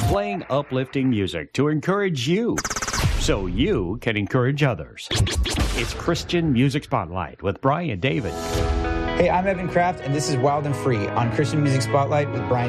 playing uplifting music to encourage you so you can encourage others. It's Christian Music Spotlight with Brian David. Hey, I'm Evan Kraft, and this is Wild and Free on Christian Music Spotlight with Brian